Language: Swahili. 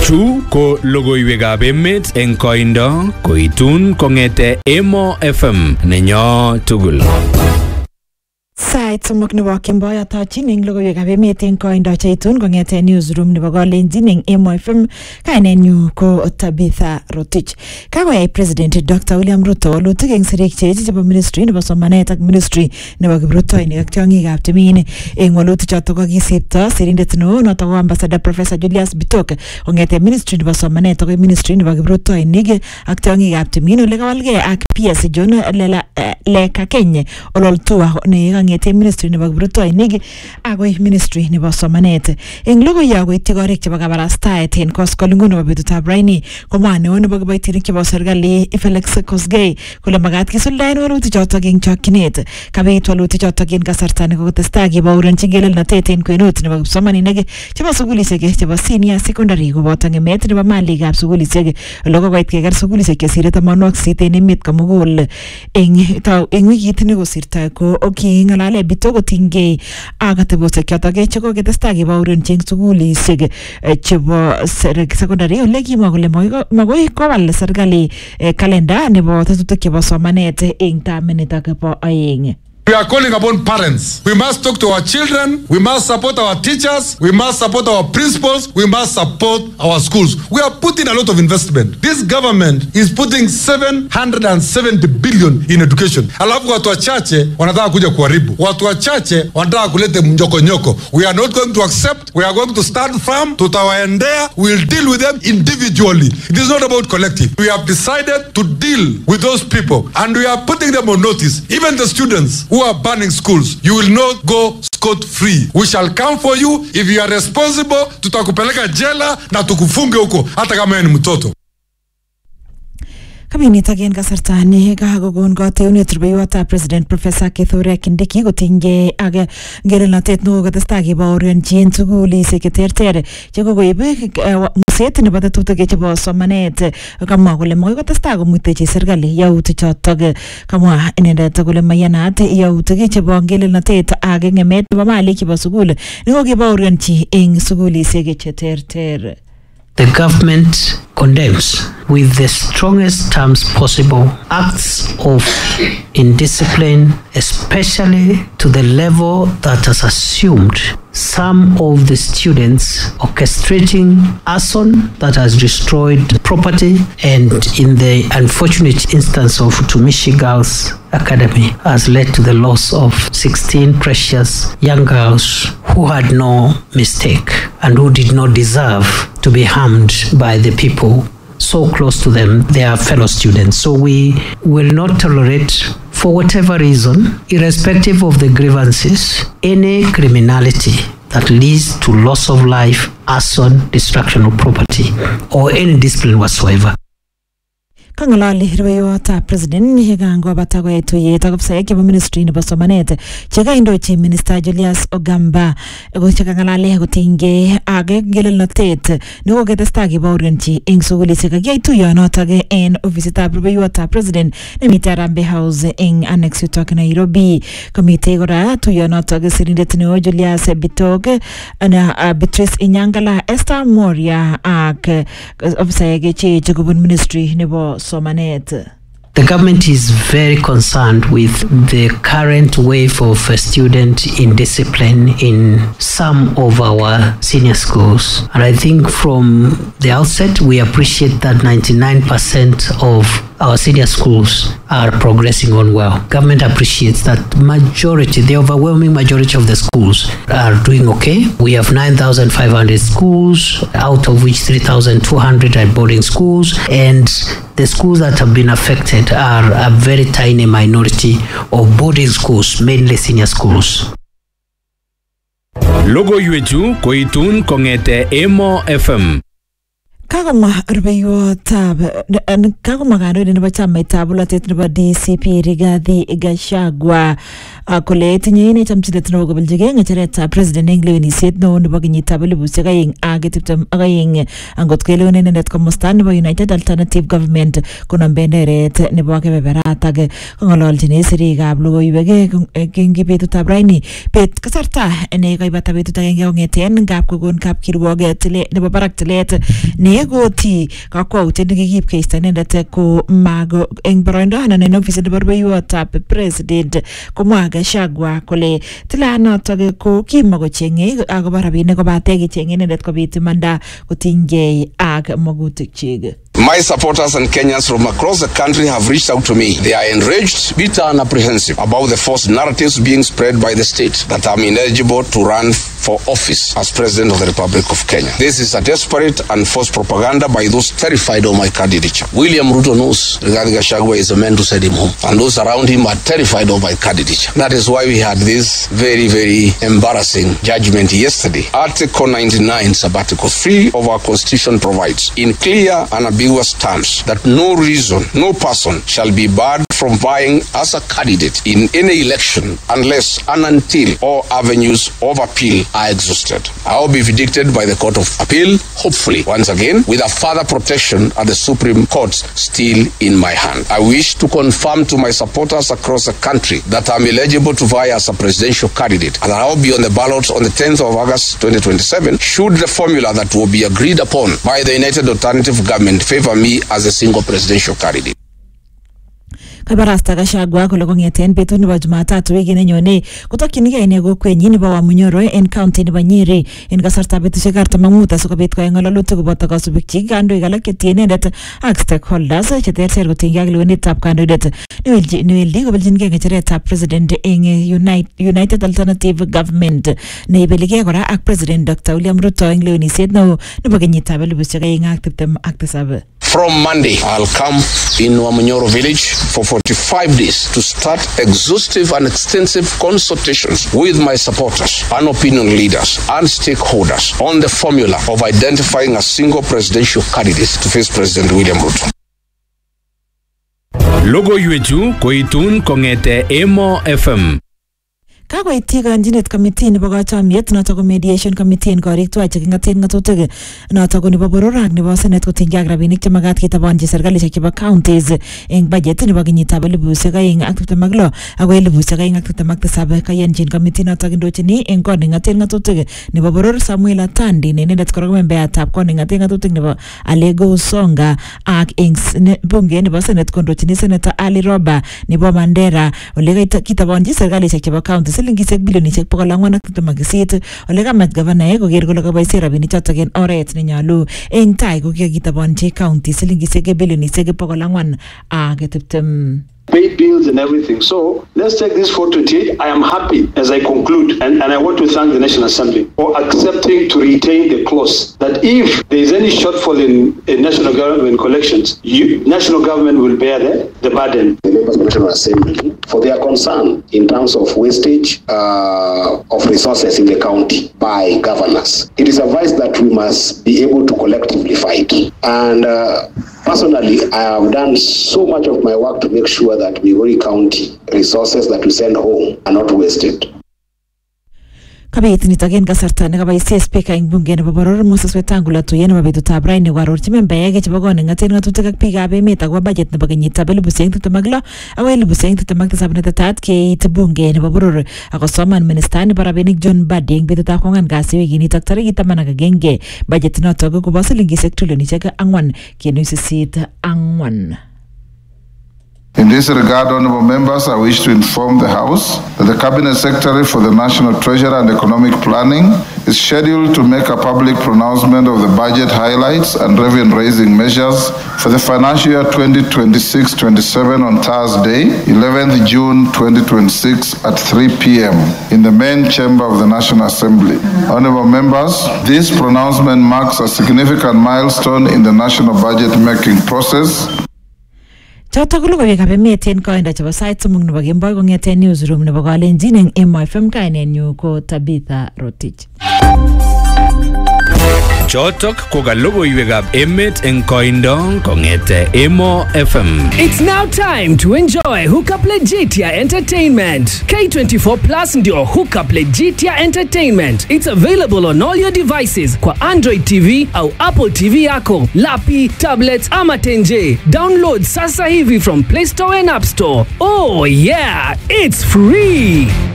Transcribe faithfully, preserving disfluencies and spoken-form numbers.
Chu ko logoiwekab emet eng koindo koitun kongete Emo F M nenyo tugul. Sait somok nebo kemboi atochin eng logoiwekab emet eng koindo cheitun kongete newsroom nebo Kalenjin eng Emo F M. Kainenyu ko Tabitha Rotich. Kakoyai President Doctor William Ruto walutik eng sirik cheechi chebo Ministry nebo Somanet ak Ministry nebo Kiprutoinik ak tiong'ikab timin. Eng walutik chotok kokisipto sirindet neo notok ko Ambassador Professor Julius Bitok kongete Ministry nebo Somanet akoi Ministry nebo Kiprutoinik ak tiong'ikab timin ole kawalgei ak P S John Lela Leka Kenye ololtua ne ngete Ministry nebo Kiprutoinik akoi Ministry nebo Somanet. Eng logoiyo koityi korik chebo kabarastaet en koskoling'ut nebo betutab raini komwa neo nebo kiboitinik chebo serikali Felix Kosgei kole magat kisuldaen walutik chotok eng chokchinet. Kabit walutik chotok eng kasarta nekokotestai kebauronchi ngelelnotet en kwenut nebo kipsomaninik chebo sukulisiek chebo senior secondary koboto ng'emet nebo malikab sukulisiek ole kokoit keker sukulisiek chesire tamanwokik sisit en emet komugul. Eng eng wikit nekosirtoi ko king'alale Bitok kotinygei ak atebosiek chotok chekokotestai kebauronchi eng sukulisiek chebo secondary ole kimwa kole magoi kowal serikali kalenda nebo tetutik chebo somanet eng terminitok bo aeng. We are calling upon parents. We must talk to our children. We must support our teachers. We must support our principals. We must support our schools. We are putting a lot of investment. This government is putting seven hundred seventy billion in education. Alafu watu wachache wanataka kuja kuharibu. Watu wachache wanataka kulete mjokonyoko. We are not going to accept. We are going to stand firm. Tutawaendea. We will deal with them individually. It is not about collective. We have decided to deal with those people and we are putting them on notice. Even the students who are burning schools, you will not go scot-free. We shall come for you. If you are responsible, tutakupeleka jela na tukufunge huko hata kama ni mtoto. Kabinit again kasarta ne kakokon kateunet rubeiwotab President Professor Kithure Kindiki kotinygei ak ngelelnotet neo kotestai kebaorionchi en sukulisiek cheterter chekokoib muset nebo tetutik chebo somanet. Kamwa kole makoi kotestai komuitechi serikali yautik chotok. Kamwa inendet kole mayanat yautik chebo ngelelnotet ak ng'emet nebo malik chebo sukul nekokebaorionchi eng sukulisiek cheterter. The government condemns with the strongest terms possible acts of indiscipline, especially to the level that has assumed some of the students orchestrating arson that has destroyed property, and in the unfortunate instance of Tumishi Girls Academy has led to the loss of sixteen precious young girls who had no mistake and who did not deserve to be harmed by the people so close to them, their fellow students. So we will not tolerate, for whatever reason, irrespective of the grievances, any criminality that leads to loss of life, arson, destruction of property, or any discipline whatsoever. Kangalali rubeiwotab President yekango bata koyai tuyet ak ofisayek chebo Ministry nebo Somanet chekaindochi Minister Julius Ogamba ko chekangalale kotinygei ak ngelelnotet nekokotestai kebaorionchi eng sukulisiek akiyai tuyonotok en ofisitab rubeiwotab President nemite Harambee House eng Annex yutok Nairobi. Komitei kora tuyonotok sirindet neo Julius Bitok na Beatrice Inyangala, Esther Moria ak ofisayek cheeche kobun Ministry nebo Somanet. The government is very concerned with the current wave of uh, student indiscipline in some of our senior schools. And I think from the outset, we appreciate that ninety-nine percent of our senior schools are progressing on well. Government appreciates that majority, the overwhelming majority of the schools are doing okay. We have nine thousand five hundred schools, out of which three thousand two hundred are boarding schools, and the schools that have been affected are a very tiny minority of boarding schools, mainly senior schools. Logoiwechu koitun kongete Emo F M. Kagoma rubeiwotab kagoma kandoindet nebo chamaitab bolotet nebo D C P Rigathi Gachagua kole tinye ine chamchinet nebo kobeljigei ng'echeretab president eng lewenisiet neo nebo kenyitab elipusiek aeng ak tiptem ak aeng angot kelewen inendet komosta nebo United Alternative Government konam benderet nebo kebeberat age kong'ololjin sirikab logoiwek eng betutab raini bet kasarta ne koibata betut agenge kong'eten ngap kokon kapkirwoget nebo barak tilet ne koti kakwautiet nekikiib keista inendet ko mago eng boroindo anan en ofisit nebo rubeiwotab president komwa Gachagua kole tilanotok ko kimakocheng'e akobo rabinik kobate kicheng'e inendet kobit imanda kotinygei ak magutikchik. My supporters and Kenyans from across the country have reached out to me. They are enraged, bitter and apprehensive about the false narratives being spread by the state that I'm ineligible to run for office as President of the Republic of Kenya. This is a desperate and false propaganda by those terrified of my candidature. William Ruto knows Rigathi Gachagua is the man to send him home, and those around him are terrified of my candidature. That is why we had this very, very embarrassing judgment yesterday. Article ninety-nine, sub-article three of our Constitution provides in clear and ambiguous terms that no reason, no person shall be barred from vying as a candidate in any election unless and until all avenues of appeal are exhausted. I will be vindicated by the Court of Appeal, hopefully, once again, with a further protection at the Supreme Court still in my hand. I wish to confirm to my supporters across the country that I'm eligible to vie as a presidential candidate and I will be on the ballot on the tenth of August twenty twenty-seven should the formula that will be agreed upon by the United Alternative Government favor me as a single presidential candidate. Kabarasta Gachagua kole kong'eten betut nebo Jumatatu wiki nenyone kotokyinigei ine kokwenyi nebo Wamunyoro en county nebo Nyeri en kasartab betusiek artam ak mut asikobit koyai ng'alalutik koboto kasubikchik kandoik alak chetie inendet ak stakeholders cheterter kotinygei ak lewenetab kandoindet neweldi kobeljingei ng'echeretab president eng United Alternative Government neibeligei kora ak President Doctor William Ruto eng lewenisiet neo nebo kenyitab elipusiek aeng ak tiptem ak tisab. From Monday, I'll come in Wamunyoro village for forty-five days to start exhaustive and extensive consultations with my supporters and opinion leaders and stakeholders on the formula of identifying a single presidential candidate to face President William Ruto. Logoiwechu koitun kong'ete Emo F M. Kakoityi kanjinet committee nebo kachomyet notok ko mediation committee en korik tuwai cheking'aten ng'atutik notok ko nebo boror ak nebo senate kotinygei ak rabinik chemakat ketabanchi serkalishek chebo counties eng budget nebo kenyitab elipusiek aeng ak tiptem ak lo ako elipusiek aeng ak tiptem ak tisab kayanjin committee notok indochini eng kot neng'aten ng'atutik nebo boror Samuel Atandi ne inendet kora ko membeatab kot neng'aten ng'atutik nebo Alego Usonga ak eng bunge nebo senate kondochini senator Ali Roba nebo Mandera ole kitabanchi serkalishek chebo counties silingisiek bilionisiek bokol ang'wan ak tiptem ak sisit ole kamach gavana koker kole kaboisie rabinik chotok en oret nenyolu eng tai ko kikitabanchi county silingisiek bilionisiek bokol ang'wan ak tiptem. Pay bills and everything. So let's take this four twenty-eight. I am happy as I conclude, and, and I want to thank the National Assembly for accepting to retain the clause that if there is any shortfall in, in national government collections, you, national government will bear the, the burden. The Labour National Assembly for their concern in terms of wastage uh, of resources in the county by governors. It is advised that we must be able to collectively fight. And uh, personally, I have done so much of my work to make sure that Migori County resources that we send home are not wasted. Kabit nitok en kasarta nekaboisie speaker eng bunge nebo boror Moses Wetangula tuiyet nebo betutab raini koarorchi membaek chebo kot neng'aten ng'atutik ak biikab emet akobo budget nebo kenyitab elipusiek tiptem ak lo akoi elipusiek tiptem ak tisab netetat keit bunge nebo boror akosoman minista nebo rabinik John Mbadi eng betutab kwang'an kasi wikinitok tarikit taman ak agenge budget notok kobo silingisiek trilionisiek ang'wan kenuch sisit ang'wan. In this regard, honorable members, I wish to inform the House that the Cabinet Secretary for the National Treasury and Economic Planning is scheduled to make a public pronouncement of the budget highlights and revenue-raising measures for the financial year twenty twenty-six twenty-seven on Thursday, eleventh June twenty twenty-six at three p m in the main chamber of the National Assembly. Honorable members, this pronouncement marks a significant milestone in the national budget-making process. Chotok ko logoiwekab emet en koindo chebo sait somok nebo kemboi kong'eten newsroom nebo Kalenjin eng Emo F M. Kainenyu ko Tabitha Rotich. Chotok ko ka logoiwekab emet eng koindo kongete Emo F M. It's now time to enjoy Hookup Legitia Entertainment. K twenty-four Plus ndio Hookup Legitia Entertainment. It's available on all your devices kwa Android T V au Apple T V yako, lapi, tablets ama tenje. Download sasa hivi from Play Store and App Store. Oh yeah, it's free.